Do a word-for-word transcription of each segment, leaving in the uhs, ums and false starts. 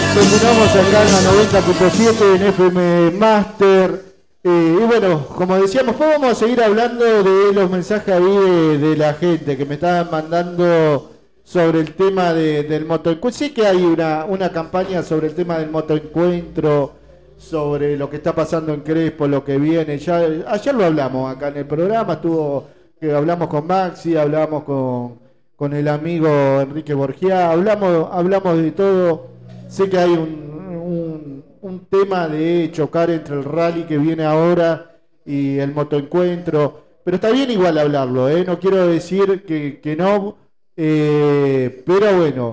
Continuamos acá en la noventa punto siete en F M Master. Eh, y bueno, como decíamos, pues vamos a seguir hablando de los mensajes ahí de, de la gente que me estaban mandando sobre el tema de, del motoencuentro. Sí que hay una, una campaña sobre el tema del motoencuentro, sobre lo que está pasando en Crespo, lo que viene. Ya ayer lo hablamos acá en el programa, estuvo que hablamos con Maxi, hablamos con, con el amigo Enrique Borgia, hablamos, hablamos de todo. Sé que hay un, un, un tema de chocar entre el rally que viene ahora y el motoencuentro, pero está bien igual hablarlo, ¿eh? No quiero decir que, que no, eh, pero bueno,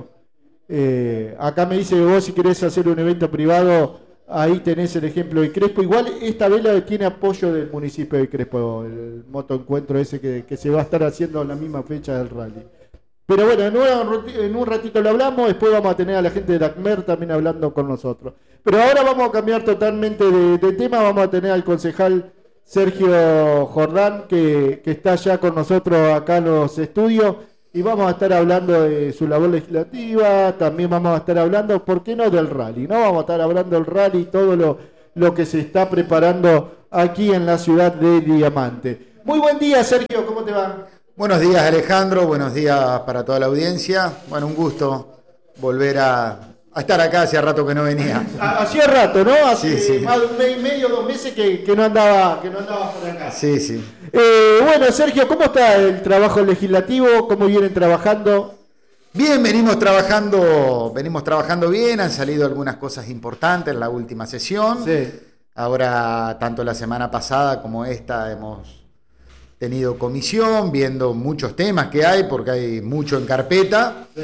eh, acá me dice que vos si querés hacer un evento privado, ahí tenés el ejemplo de Crespo. Igual esta vela tiene apoyo del municipio de Crespo, el motoencuentro ese que, que se va a estar haciendo en la misma fecha del rally. Pero bueno, en un, en un ratito lo hablamos, después vamos a tener a la gente de DACMER también hablando con nosotros. Pero ahora vamos a cambiar totalmente de, de tema, vamos a tener al concejal Sergio Jordán, que, que está ya con nosotros acá en los estudios, y vamos a estar hablando de su labor legislativa, también vamos a estar hablando, ¿por qué no del rally? ¿No? Vamos a estar hablando del rally y todo lo, lo que se está preparando aquí en la ciudad de Diamante. Muy buen día, Sergio, ¿cómo te va? Buenos días, Alejandro, buenos días para toda la audiencia. Bueno, un gusto volver a, a estar acá, hacía rato que no venía. Hacía rato, ¿no? Hace sí, sí. más de un mes y medio, dos meses que, que no andaba, que no andaba por acá. Sí, sí. Eh, bueno, Sergio, ¿cómo está el trabajo legislativo? ¿Cómo vienen trabajando? Bien, venimos trabajando, venimos trabajando bien, han salido algunas cosas importantes en la última sesión. Sí. Ahora, tanto la semana pasada como esta, hemos tenido comisión, viendo muchos temas que hay, porque hay mucho en carpeta. Sí.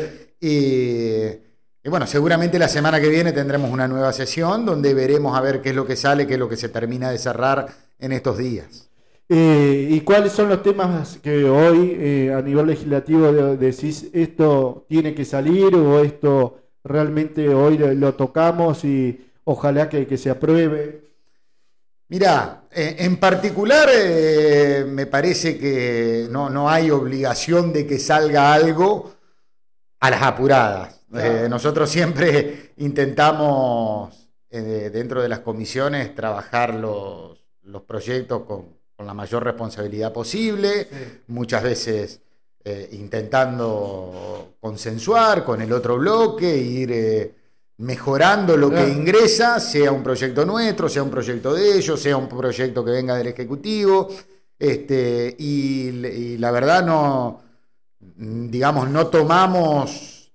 Y, y bueno, seguramente la semana que viene tendremos una nueva sesión donde veremos a ver qué es lo que sale, qué es lo que se termina de cerrar en estos días. Eh, ¿Y cuáles son los temas que hoy eh, a nivel legislativo de, decís esto tiene que salir o esto realmente hoy lo, lo tocamos y ojalá que, que se apruebe? Mirá, eh, en particular eh, me parece que no, no hay obligación de que salga algo a las apuradas. Eh, nosotros siempre intentamos eh, dentro de las comisiones trabajar los, los proyectos con, con la mayor responsabilidad posible, sí. Muchas veces eh, intentando consensuar con el otro bloque, ir eh, mejorando lo claro. que ingresa, sea un proyecto nuestro, sea un proyecto de ellos, sea un proyecto que venga del Ejecutivo, este, y, y la verdad no, digamos, no tomamos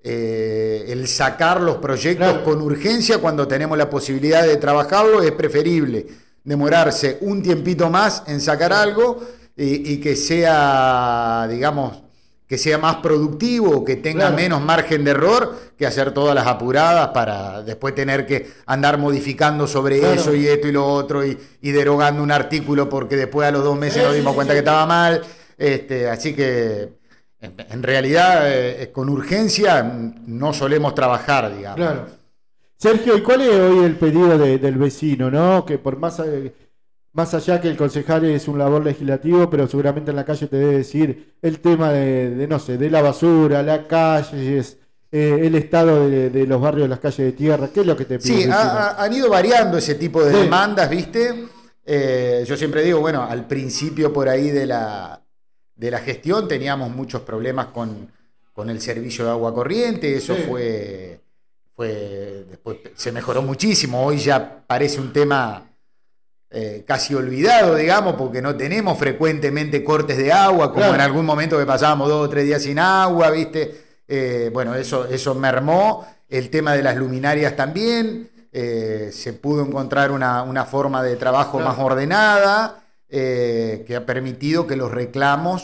eh, el sacar los proyectos claro. con urgencia cuando tenemos la posibilidad de trabajarlo. Es preferible demorarse un tiempito más en sacar algo y, y que sea, digamos, que sea más productivo, que tenga claro. menos margen de error, que hacer todas las apuradas para después tener que andar modificando sobre claro. eso y esto y lo otro y, y derogando un artículo porque después a los dos meses nos dimos cuenta que estaba mal. Este, así que en, en realidad eh, con urgencia no solemos trabajar, digamos. Claro. Sergio, ¿y cuál es hoy el pedido de, del vecino, no? Que por más... Eh, Más allá que el concejal es un labor legislativo, pero seguramente en la calle te debe decir el tema de, de no sé, de la basura, las calles, eh, el estado de, de los barrios, las calles de tierra. ¿Qué es lo que te pide? Sí, ha, han ido variando ese tipo de sí. demandas, ¿viste? Eh, yo siempre digo, bueno, al principio por ahí de la, de la gestión teníamos muchos problemas con, con el servicio de agua corriente, eso sí. fue, fue, después se mejoró muchísimo, hoy ya parece un tema... Eh, casi olvidado, digamos, porque no tenemos frecuentemente cortes de agua, como claro. en algún momento que pasábamos dos o tres días sin agua, ¿viste? Eh, bueno, eso, eso mermó. El tema de las luminarias también, eh, se pudo encontrar una, una forma de trabajo claro. más ordenada, eh, que ha permitido que los reclamos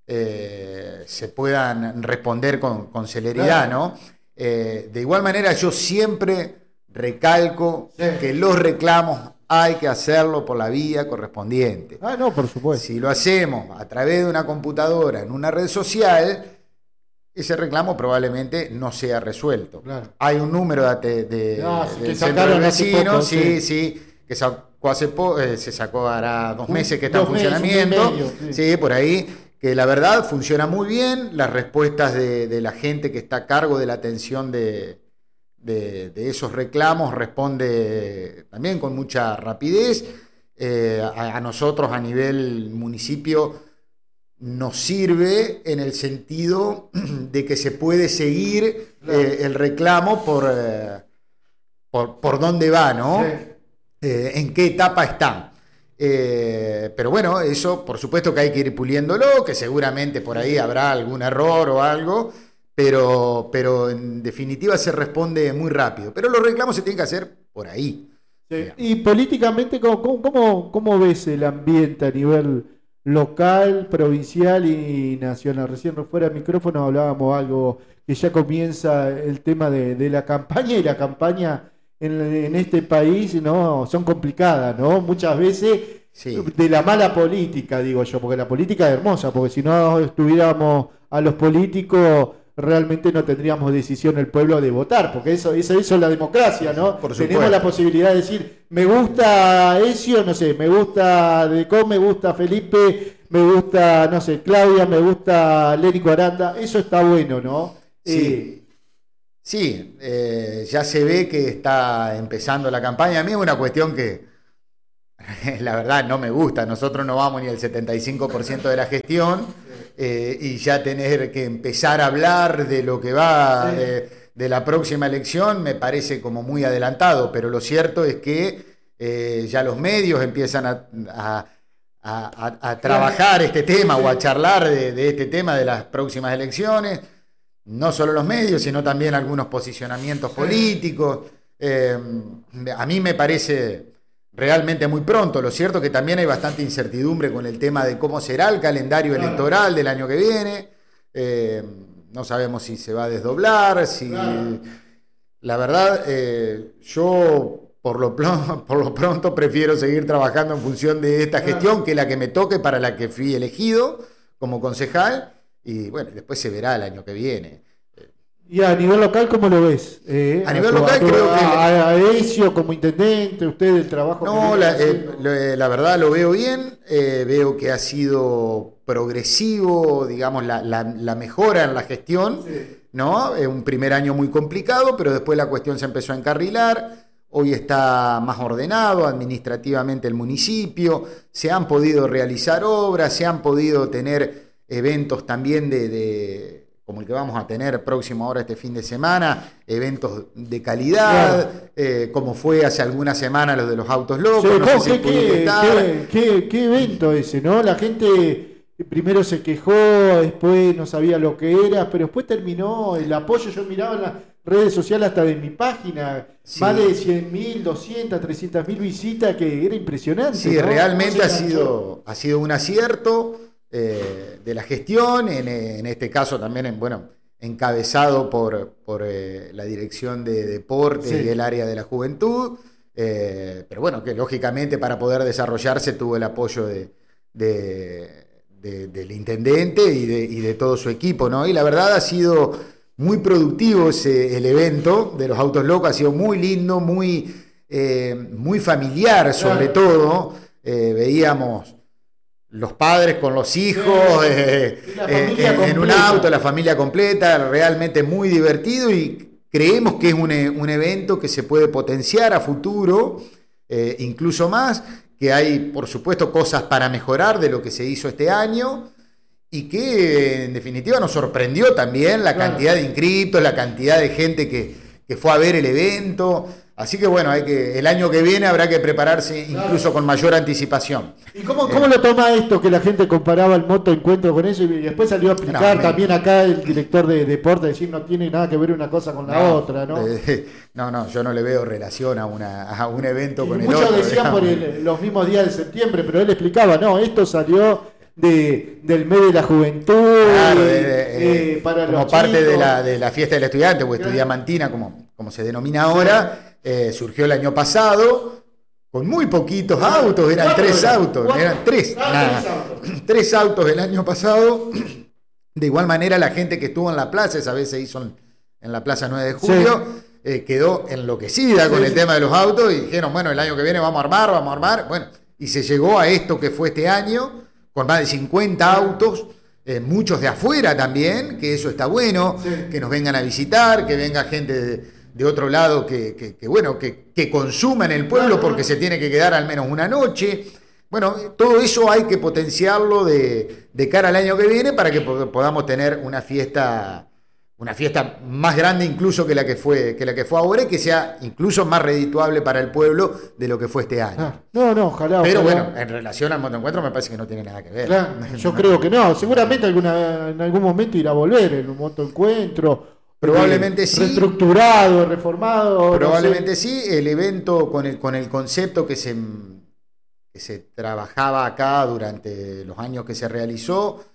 eh, se puedan responder con, con celeridad, claro. ¿no? Eh, de igual manera, yo siempre recalco sí. que los reclamos hay que hacerlo por la vía correspondiente. Ah, no, por supuesto. Si lo hacemos a través de una computadora en una red social, ese reclamo probablemente no sea resuelto. Claro. Hay un número de, de, no, de del centro de vecinos, sí, sí, sí, que sacó hace po eh, se sacó hará dos meses que está en funcionamiento, medio, sí. sí, por ahí, que la verdad funciona muy bien, las respuestas de, de la gente que está a cargo de la atención de de, de esos reclamos responde también con mucha rapidez. Eh, a, a nosotros a nivel municipio nos sirve en el sentido de que se puede seguir eh, el reclamo por, eh, por, por dónde va, ¿no? Sí. Eh, en qué etapa está. Eh, pero bueno, eso por supuesto que hay que ir puliéndolo, que seguramente por ahí habrá algún error o algo, pero, pero en definitiva se responde muy rápido. Pero los reclamos se tienen que hacer por ahí. Sí. Y políticamente, ¿cómo, cómo, ¿cómo ves el ambiente a nivel local, provincial y nacional? Recién fuera del micrófono hablábamos algo que ya comienza el tema de, de la campaña, y la campaña en, en este país no son complicadas, ¿no? Muchas veces sí. De la mala política, digo yo, porque la política es hermosa, porque si no estuviéramos a los políticos realmente no tendríamos decisión el pueblo de votar, porque eso, eso, eso es la democracia, ¿no? Por Tenemos la posibilidad de decir, me gusta Ezio, no sé, me gusta Decó, me gusta Felipe, me gusta, no sé, Claudia, me gusta Lérico Aranda, eso está bueno, ¿no? Sí, eh, sí eh, ya se ve que está empezando la campaña. A mí es una cuestión que la verdad no me gusta, nosotros no vamos ni al setenta y cinco por ciento de la gestión. Eh, y ya tener que empezar a hablar de lo que va sí. de, de la próxima elección me parece como muy adelantado, pero lo cierto es que eh, ya los medios empiezan a, a, a, a trabajar este tema o a charlar de, de este tema de las próximas elecciones, no solo los medios, sino también algunos posicionamientos políticos. Eh, a mí me parece realmente muy pronto. Lo cierto es que también hay bastante incertidumbre con el tema de cómo será el calendario claro. electoral del año que viene. Eh, no sabemos si se va a desdoblar, si... Claro. La verdad, eh, yo por lo, por lo pronto prefiero seguir trabajando en función de esta claro. gestión, que es la que me toque, para la que fui elegido como concejal, y bueno, después se verá el año que viene. Y a nivel local, ¿cómo lo ves? Eh, a, a nivel local a, creo a, que... A, a Ezio como intendente, usted el trabajo... No, la, eh, la verdad lo veo bien, eh, veo que ha sido progresivo, digamos, la, la, la mejora en la gestión, sí. ¿no? Es un primer año muy complicado, pero después la cuestión se empezó a encarrilar, hoy está más ordenado administrativamente el municipio, se han podido realizar obras, se han podido tener eventos también de... de como el que vamos a tener próximo ahora este fin de semana, eventos de calidad, claro. eh, como fue hace algunas semanas los de los autos locos. Sí, no ¿qué, sé si qué, qué, qué, qué evento ese, ¿no? La gente primero se quejó, después no sabía lo que era, pero después terminó el apoyo. Yo miraba en las redes sociales hasta de mi página, sí. más de cien mil, doscientas, trescientas mil visitas, que era impresionante. Sí, ¿no? Realmente ha sido, ha sido un acierto. Eh, de la gestión, en, en este caso también en, bueno, encabezado por, por eh, la dirección de deportes sí. y el área de la juventud, eh, pero bueno, que lógicamente para poder desarrollarse tuvo el apoyo de, de, de, del intendente y de, y de todo su equipo, ¿no? Y la verdad ha sido muy productivo ese, el evento de los autos locos, ha sido muy lindo, muy, eh, muy familiar sobre claro. todo, eh, veíamos... los padres con los hijos, eh, eh, en, en un auto, la familia completa, realmente muy divertido, y creemos que es un, un evento que se puede potenciar a futuro, eh, incluso más, que hay por supuesto cosas para mejorar de lo que se hizo este año, y que en definitiva nos sorprendió también la cantidad de inscriptos, la cantidad de gente que, que fue a ver el evento. Así que bueno, hay que, el año que viene habrá que prepararse incluso claro. con mayor anticipación. ¿Y cómo, cómo eh, lo toma esto que la gente comparaba el moto encuentro con eso y después salió a explicar no, también me... acá el director de deporte, decir no tiene nada que ver una cosa con la no, otra, ¿no? Eh, no, no, yo no le veo relación a, una, a un evento y con el otro. Muchos decían digamos. por el, los mismos días de septiembre, pero él explicaba, no, esto salió de, del mes de la juventud, claro, y, de, de, eh, para como los parte chicos. de la, de la fiesta del estudiante o estudiamantina, como, como se denomina ahora. Sí. Eh, surgió el año pasado con muy poquitos autos, eran ¿Cuánto tres era? autos, ¿Cuánto? eran tres, ah, nada, tres autos. tres autos el año pasado. De igual manera la gente que estuvo en la plaza, esa vez se hizo en, en la plaza nueve de julio, sí. eh, quedó enloquecida sí, con sí. el tema de los autos y dijeron, bueno, el año que viene vamos a armar, vamos a armar, bueno, y se llegó a esto que fue este año, con más de cincuenta autos, eh, muchos de afuera también, que eso está bueno, sí. que nos vengan a visitar, que venga gente de de otro lado que, que, que bueno, que, que consuma en el pueblo porque se tiene que quedar al menos una noche. Bueno, todo eso hay que potenciarlo de, de cara al año que viene para que podamos tener una fiesta, una fiesta más grande incluso que la que fue, que la que fue ahora y que sea incluso más redituable para el pueblo de lo que fue este año. Ah, no, no, ojalá. Pero ojalá. bueno, en relación al motoencuentro me parece que no tiene nada que ver. Claro, yo no, creo que no. Seguramente alguna, en algún momento irá a volver en un motoencuentro. Probablemente eh, sí. Reestructurado, reformado. Probablemente no sé. sí. El evento con el, con el concepto que se... que se trabajaba acá durante los años que se realizó,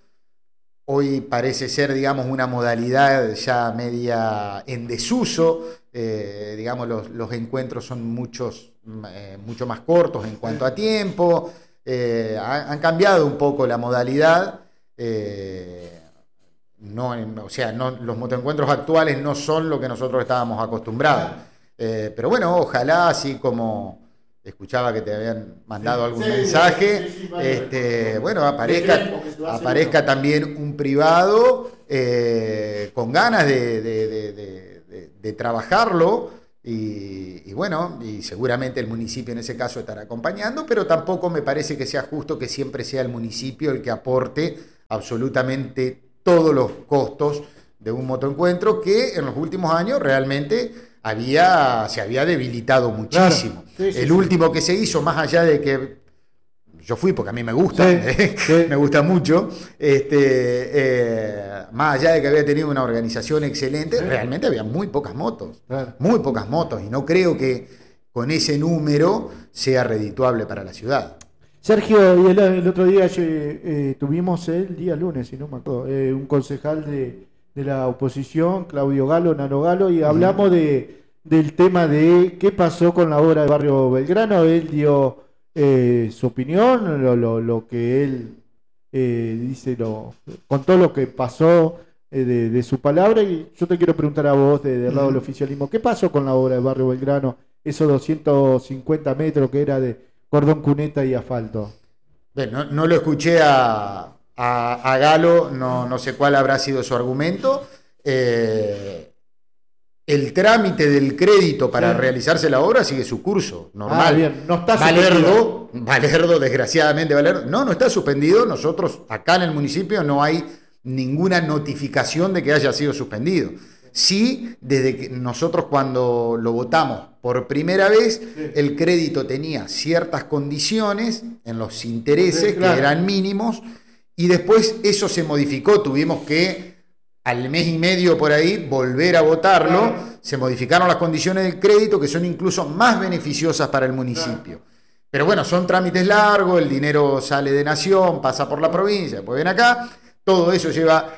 hoy parece ser, digamos, una modalidad ya media en desuso, eh, digamos, los, los encuentros son muchos, eh, mucho más cortos en cuanto a tiempo, eh, han, han cambiado un poco la modalidad, eh, no, o sea, no, los motoencuentros actuales no son lo que nosotros estábamos acostumbrados, eh, pero bueno, ojalá así como... Escuchaba que te habían mandado sí, algún sí, mensaje. Sí, sí, vale, este, bueno, aparezca, aparezca también un privado eh, con ganas de, de, de, de, de, de trabajarlo y, y bueno, y seguramente el municipio en ese caso estará acompañando, pero tampoco me parece que sea justo que siempre sea el municipio el que aporte absolutamente todos los costos de un motoencuentro que en los últimos años realmente... Había, se había debilitado muchísimo. Claro, sí, sí, el último sí. que se hizo, más allá de que yo fui porque a mí me gusta, sí, sí. me gusta mucho, este, eh, más allá de que había tenido una organización excelente, sí. realmente había muy pocas motos, claro. muy pocas motos, y no creo que con ese número sea redituable para la ciudad. Sergio, y el, el otro día eh, tuvimos el día lunes, si no me acuerdo, eh, un concejal de... de la oposición, Claudio Galo, Nano Galo, y hablamos de, del tema de qué pasó con la obra de Barrio Belgrano. Él dio eh, su opinión, lo, lo, lo que él eh, dice, lo, contó lo que pasó eh, de, de su palabra, y yo te quiero preguntar a vos, de, del lado del oficialismo, ¿qué pasó con la obra de Barrio Belgrano? Esos doscientos cincuenta metros que era de cordón cuneta y asfalto. Bueno, no, no lo escuché a... A, a Galo, no, no sé cuál habrá sido su argumento. Eh, el trámite del crédito para sí. realizarse la obra sigue su curso normal. Ah, bien. No está Valerdo, Valerdo, desgraciadamente Valerdo, no, no está suspendido. Nosotros acá en el municipio no hay ninguna notificación de que haya sido suspendido. Sí, desde que nosotros cuando lo votamos por primera vez, sí. el crédito tenía ciertas condiciones en los intereses sí, claro. que eran mínimos. Y después eso se modificó, tuvimos que al mes y medio por ahí volver a votarlo, claro. se modificaron las condiciones del crédito que son incluso más beneficiosas para el municipio. Claro. Pero bueno, son trámites largos, el dinero sale de Nación, pasa por la provincia, después viene acá, todo eso lleva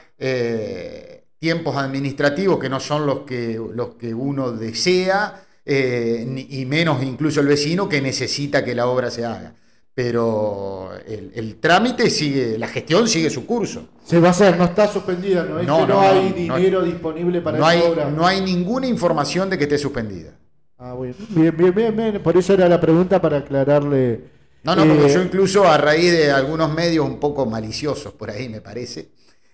eh, tiempos administrativos que no son los que, los que uno desea, eh, y menos incluso el vecino que necesita que la obra se haga. Pero el, el trámite sigue, la gestión sigue su curso. Se va a hacer, no está suspendida, no es no, que no, no hay no, dinero no, disponible para no esa hay, obra. No hay ninguna información de que esté suspendida. Ah, bueno. Bien, bien, bien, bien. Por eso era la pregunta para aclararle. No, no, eh, porque yo incluso a raíz de algunos medios un poco maliciosos por ahí, me parece,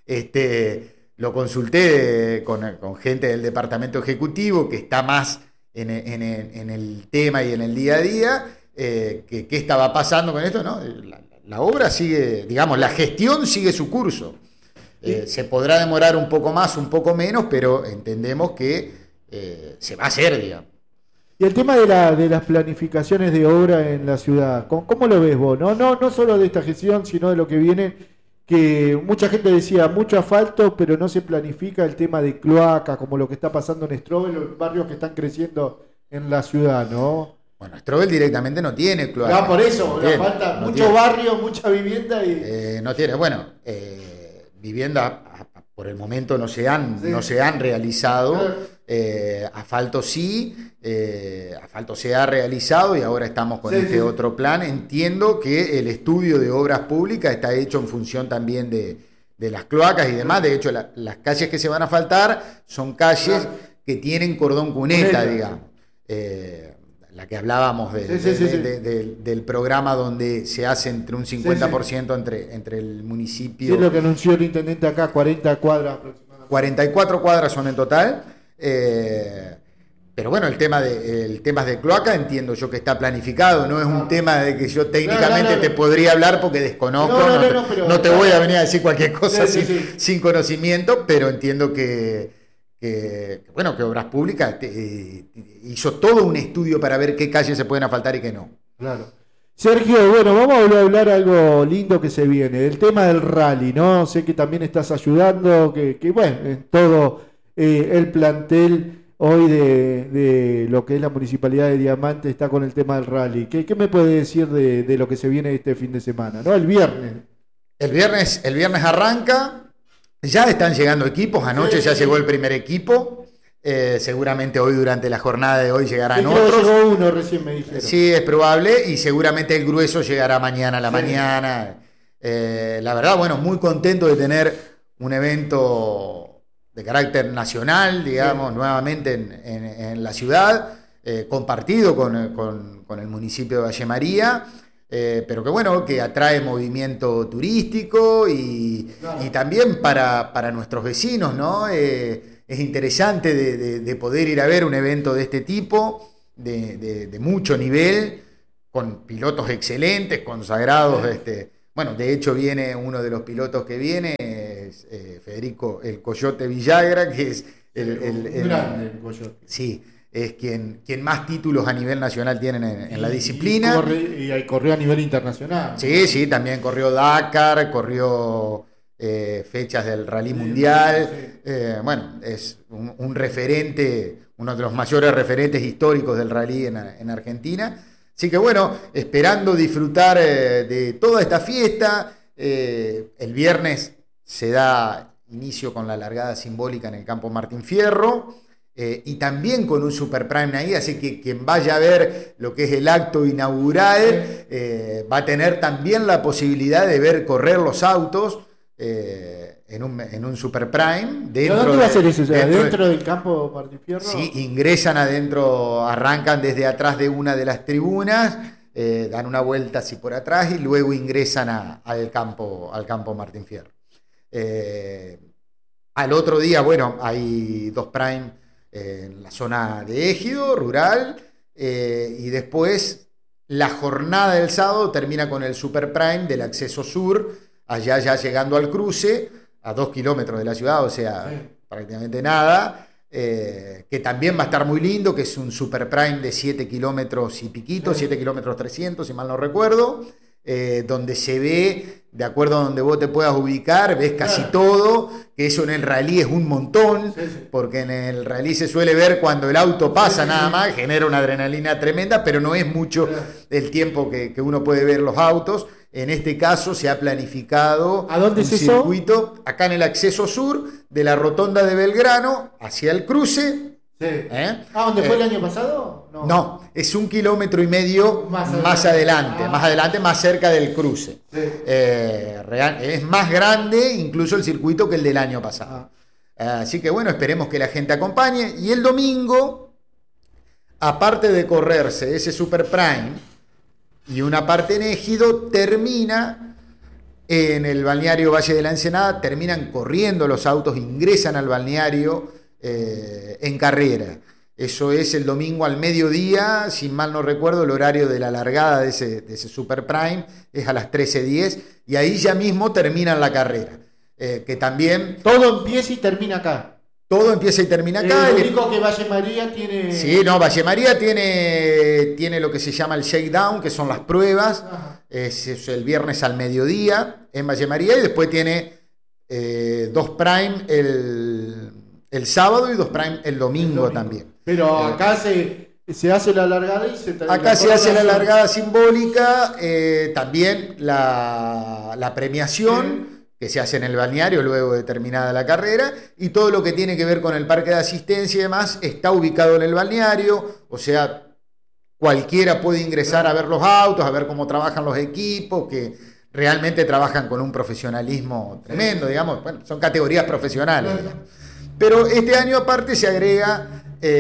este, lo consulté con, con gente del departamento ejecutivo que está más en, en, en el tema y en el día a día. Eh, que, ¿Qué estaba pasando con esto? ¿No? La, la obra sigue, digamos, la gestión sigue su curso. Eh, se podrá demorar un poco más, un poco menos, pero entendemos que eh, se va a hacer, digamos. Y el tema de, la, de las planificaciones de obra en la ciudad, ¿cómo, cómo lo ves vos? No, no, no solo de esta gestión, sino de lo que viene, que mucha gente decía, mucho asfalto, pero no se planifica el tema de cloaca, como lo que está pasando en Estrobel, los barrios que están creciendo en la ciudad, ¿no? Bueno, Estrobel directamente no tiene cloaca. No, por eso, no tiene, falta no mucho barrio, mucha vivienda y... Eh, no tiene, bueno, eh, vivienda por el momento no se han, sí. no se han realizado, claro. eh, asfalto sí, eh, asfalto se ha realizado y ahora estamos con sí, este sí. otro plan. Entiendo que el estudio de obras públicas está hecho en función también de, de las cloacas y demás. De hecho, la, las calles que se van a asfaltar son calles claro. que tienen cordón cuneta, cuneta. digamos. Eh, la que hablábamos de, sí, sí, de, sí, sí. De, de, de, del programa donde se hace entre un cincuenta por ciento sí, sí. Entre, entre el municipio. Sí, es lo que anunció el intendente acá, cuarenta cuadras aproximadamente. cuarenta y cuatro cuadras son en total. Eh, pero bueno, el tema de el tema de cloaca entiendo yo que está planificado, no es un tema de que yo técnicamente no, no, no, te podría hablar porque desconozco, no, no, no, no, pero, no te voy a venir a decir cualquier cosa sí, sin, sí, sí. sin conocimiento, pero entiendo que, que bueno, que Obras Públicas te, hizo todo un estudio para ver qué calles se pueden asfaltar y qué no. Claro. Sergio, bueno, vamos a hablar algo lindo que se viene, el tema del rally, ¿no? Sé que también estás ayudando, que, que bueno, en todo eh, el plantel hoy de, de lo que es la Municipalidad de Diamante está con el tema del rally. ¿Qué, qué me puede decir de, de lo que se viene este fin de semana, ¿no? El viernes. El viernes, el viernes arranca, ya están llegando equipos, anoche sí, ya sí. llegó el primer equipo. Eh, seguramente hoy durante la jornada de hoy llegarán sí, otros. Llegó uno recién me dijeron. Sí, es probable y seguramente el grueso llegará mañana a la sí. mañana. Eh, la verdad, bueno, muy contento de tener un evento de carácter nacional, digamos, sí. nuevamente en, en, en la ciudad, eh, compartido con, con, con el municipio de Valle María, eh, pero que bueno, que atrae movimiento turístico y, claro. y también para, para nuestros vecinos, ¿no? Eh, Es interesante de, de, de poder ir a ver un evento de este tipo, de, de, de mucho nivel, con pilotos excelentes, consagrados. Este, bueno, de hecho viene uno de los pilotos que viene, es eh, Federico el Coyote Villagra, que es el... el, el grande el Coyote. Sí, es quien, quien más títulos a nivel nacional tienen en, en la disciplina. Y, corre, y corrió a nivel internacional. Sí, sí, también corrió Dakar, corrió... Eh, fechas del Rally Mundial, sí. eh, bueno, es un, un referente, uno de los mayores referentes históricos del rally en, en Argentina, así que bueno, esperando disfrutar eh, de toda esta fiesta. Eh, el viernes se da inicio con la largada simbólica en el campo Martín Fierro, eh, y también con un Super Prime ahí, así que quien vaya a ver lo que es el acto inaugural eh, va a tener también la posibilidad de ver correr los autos. Eh, en, un, en un Super Prime. Dentro ¿Dónde de, va a ser eso? ¿Dentro, ¿Dentro de, del campo Martín Fierro? Sí, ingresan adentro, arrancan desde atrás de una de las tribunas, eh, dan una vuelta así por atrás y luego ingresan a, al, campo, al campo Martín Fierro. Eh, al otro día, bueno, hay dos Prime eh, en la zona de Égido, rural, eh, y después la jornada del sábado termina con el Super Prime del acceso sur, allá ya llegando al cruce, a dos kilómetros de la ciudad, o sea, sí. prácticamente nada, eh, que también va a estar muy lindo, que es un Super Prime de siete kilómetros y piquito, sí. siete kilómetros trescientos, si mal no recuerdo, eh, donde se ve, de acuerdo a donde vos te puedas ubicar, ves casi claro. todo, que eso en el rally es un montón, sí, sí. porque en el rally se suele ver cuando el auto pasa sí, nada sí. más, genera una adrenalina tremenda, pero no es mucho claro. el tiempo que, que uno puede ver los autos. En este caso se ha planificado ¿A dónde un es circuito eso? Acá en el acceso sur de la rotonda de Belgrano hacia el cruce. Sí. ¿Eh? ¿Ah, dónde fue eh, el año pasado? No. no, es un kilómetro y medio más adelante, más adelante, ah. más, adelante más cerca del cruce. Sí. Eh, real, es más grande incluso el circuito que el del año pasado. Ah. Así que bueno, esperemos que la gente acompañe. Y el domingo, aparte de correrse ese Super Prime, y una parte en Égido, termina en el balneario Valle de la Ensenada, terminan corriendo los autos, ingresan al balneario eh, en carrera. Eso es el domingo al mediodía, si mal no recuerdo, el horario de la largada de ese, de ese Super Prime es a las trece diez, y ahí ya mismo terminan la carrera. Eh, que también... Todo empieza y termina acá. Todo empieza y termina acá. Eh, lo único que Valle María tiene... Sí, no, Valle María tiene, tiene lo que se llama el shakedown, que son las pruebas. Es, es el viernes al mediodía en Valle María, y después tiene eh, dos Prime el, el sábado y dos Prime el domingo, el domingo. también. Pero acá eh, se, se hace la largada y se... Acá se hace la largada simbólica, eh, también la, la premiación... Sí. que se hace en el balneario luego de terminada la carrera, y todo lo que tiene que ver con el parque de asistencia y demás está ubicado en el balneario, o sea, cualquiera puede ingresar a ver los autos, a ver cómo trabajan los equipos, que realmente trabajan con un profesionalismo tremendo, digamos, bueno, son categorías profesionales, digamos. Pero este año aparte se agrega,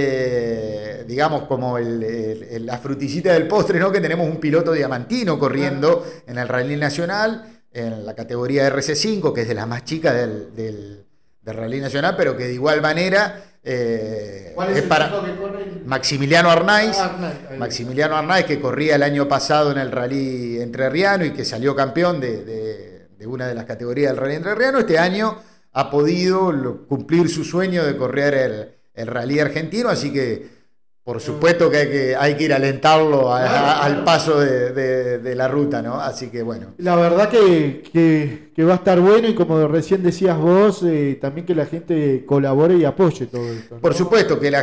eh, digamos, como el, el, el, la frutillita del postre, ¿no? Que tenemos un piloto diamantino corriendo en el Rally Nacional, en la categoría R C cinco, que es de las más chicas del, del, del Rally Nacional, pero que de igual manera Eh, ¿Cuál es, es el para chico que corre? Maximiliano Arnaiz, Ah, Arnaiz. Maximiliano Arnaiz, que corría el año pasado en el Rally Entrerriano y que salió campeón de, de, de una de las categorías del Rally Entrerriano. Este año ha podido cumplir su sueño de correr el, el Rally argentino, así que por supuesto que hay que, hay que ir a alentarlo a, a, al paso de, de, de la ruta, ¿no? Así que bueno. La verdad que, que, que va a estar bueno, y como recién decías vos, eh, también que la gente colabore y apoye todo esto, ¿no? Por supuesto que la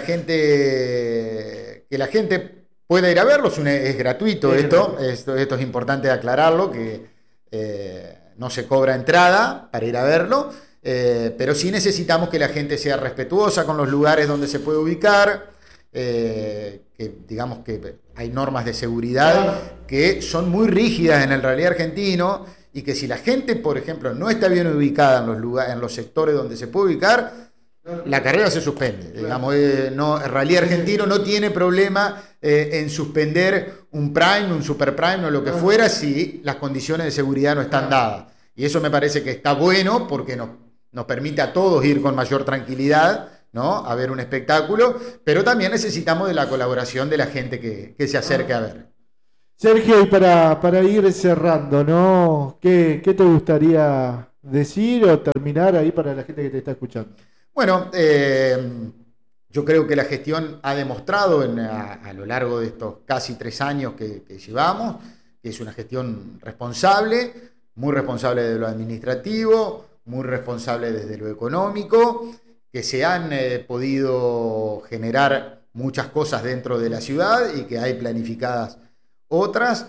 gente que la gente pueda ir a verlo, es, un, es gratuito es esto, gratuito. esto, esto es importante aclararlo, que eh, no se cobra entrada para ir a verlo, eh, pero sí necesitamos que la gente sea respetuosa con los lugares donde se puede ubicar. Eh, que digamos que hay normas de seguridad que son muy rígidas en el rally argentino, y que si la gente, por ejemplo, no está bien ubicada en los lugares, en los sectores donde se puede ubicar, la carrera se suspende. Digamos, eh, no, el rally argentino no tiene problema eh, en suspender un prime, un super prime o lo que fuera, si las condiciones de seguridad no están dadas. Y eso me parece que está bueno, porque nos, nos permite a todos ir con mayor tranquilidad, ¿no? A ver un espectáculo, pero también necesitamos de la colaboración de la gente que, que se acerque a ver. Sergio, y para, para ir cerrando, ¿no? ¿Qué, ¿Qué te gustaría decir o terminar ahí para la gente que te está escuchando? Bueno, eh, yo creo que la gestión ha demostrado en, a, a lo largo de estos casi tres años que, que llevamos, que es una gestión responsable, muy responsable de lo administrativo, muy responsable desde lo económico, que se han eh, podido generar muchas cosas dentro de la ciudad y que hay planificadas otras,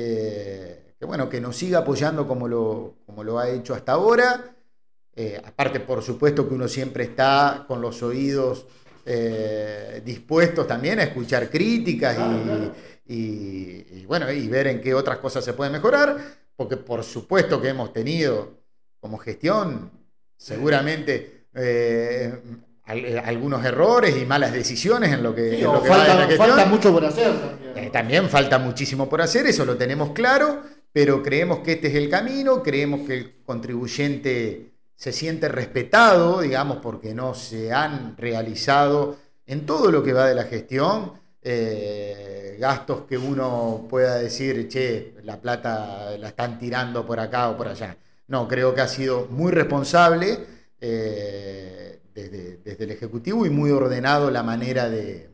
eh, que bueno, que nos siga apoyando como lo, como lo ha hecho hasta ahora. Eh, aparte, por supuesto que uno siempre está con los oídos eh, dispuestos también a escuchar críticas y, y, y bueno, y ver en qué otras cosas se pueden mejorar, porque por supuesto que hemos tenido como gestión seguramente Eh, al, algunos errores y malas decisiones en lo que, Sí, en lo que falta, va de la gestión. falta mucho por hacer también. Eh, también falta muchísimo por hacer, eso lo tenemos claro, pero creemos que este es el camino, creemos que el contribuyente se siente respetado, digamos, porque no se han realizado en todo lo que va de la gestión eh, gastos que uno pueda decir, che, la plata la están tirando por acá o por allá. No, creo que ha sido muy responsable Eh, desde, desde el Ejecutivo, y muy ordenado la manera de,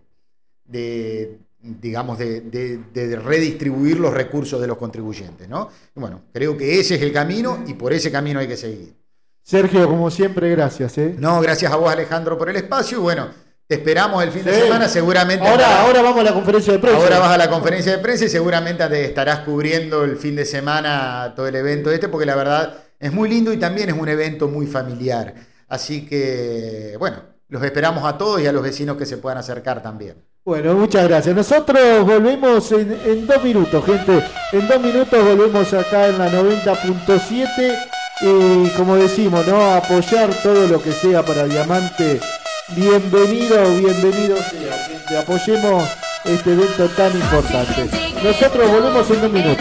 de digamos, de, de, de redistribuir los recursos de los contribuyentes, ¿no? Y bueno, creo que ese es el camino y por ese camino hay que seguir. Sergio, como siempre, gracias. ¿eh? No, gracias a vos, Alejandro, por el espacio, y bueno, te esperamos el fin de sí. semana, seguramente. Ahora, estarás, ahora vamos a la conferencia de prensa. Ahora vas a la conferencia de prensa y seguramente te estarás cubriendo el fin de semana todo el evento este, porque la verdad es muy lindo y también es un evento muy familiar. Así que, bueno, los esperamos a todos y a los vecinos que se puedan acercar también. Bueno, muchas gracias. Nosotros volvemos en, en dos minutos, gente. En dos minutos volvemos acá en la noventa punto siete. Y como decimos, ¿no? Apoyar todo lo que sea para Diamante. Bienvenido, bienvenido sea, gente. Apoyemos este evento tan importante. Nosotros volvemos en dos minutos.